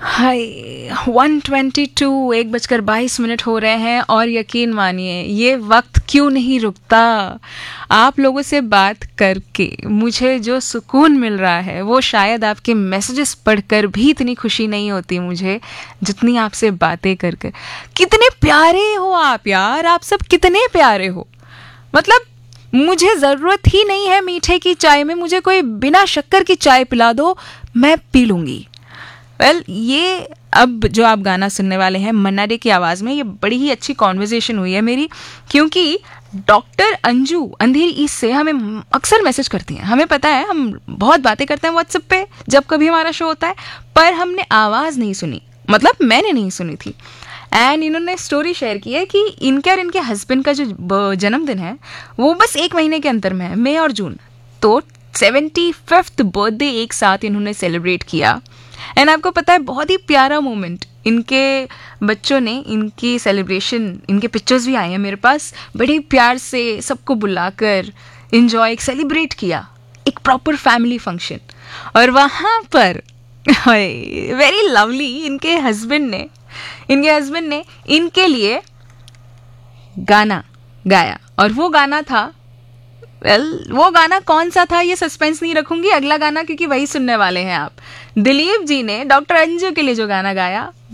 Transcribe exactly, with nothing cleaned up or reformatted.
हाय, one twenty two, एक बजकर बाईस मिनट हो रहे हैं और यकीन मानिए ये वक्त क्यों नहीं रुकता। आप लोगों से बात करके मुझे जो सुकून मिल रहा है वो शायद आपके मैसेजेस पढ़कर भी इतनी खुशी नहीं होती मुझे जितनी आपसे बातें कर कर। कितने प्यारे हो आप यार, आप सब कितने प्यारे हो। मतलब मुझे ज़रूरत ही नहीं है मीठे की चाय में, मुझे कोई बिना शक्कर की चाय पिला दो, मैं पी लूँगी। वेल well, ये अब जो आप गाना सुनने वाले हैं मन्ना डे की आवाज़ में, ये बड़ी ही अच्छी कॉन्वर्जेशन हुई है मेरी, क्योंकि डॉक्टर अंजू अंधेरी ईस्ट से हमें अक्सर मैसेज करती हैं। हमें पता है हम बहुत बातें करते हैं व्हाट्सएप पे जब कभी हमारा शो होता है, पर हमने आवाज़ नहीं सुनी, मतलब मैंने नहीं सुनी थी। एंड इन्होंने स्टोरी शेयर की है कि इनके और इनके हस्बैंड का जो जन्मदिन है वो बस एक महीने के अंतर में है, मई और जून। तो सेवेंटी फिफ्थ बर्थडे एक साथ इन्होंने सेलिब्रेट किया। एंड आपको पता है बहुत ही प्यारा मोमेंट, इनके बच्चों ने इनकी सेलिब्रेशन, इनके पिक्चर्स भी आए हैं मेरे पास, बड़े प्यार से सबको बुलाकर इन्जॉय सेलिब्रेट किया, एक प्रॉपर फैमिली फंक्शन। और वहाँ पर वेरी लवली इनके हस्बैंड ने इनके हस्बैंड ने इनके लिए गाना गाया। और वो गाना था, वेल well, वो गाना कौन सा था ये सस्पेंस नहीं रखूंगी, अगला गाना क्योंकि वही सुनने वाले हैं आप। दिलीप जी ने डॉक्टर अंजू के लिए जो गाना गाया